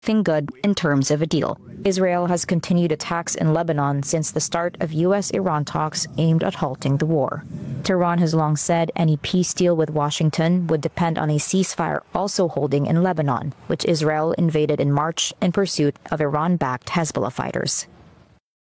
anything good in terms of a deal. Israel has continued attacks in Lebanon since the start of U.S.-Iran talks aimed at halting the war. Tehran has long said any peace deal with Washington would depend on a ceasefire also holding in Lebanon, which Israel invaded in March in pursuit of Iran-backed Hezbollah fighters.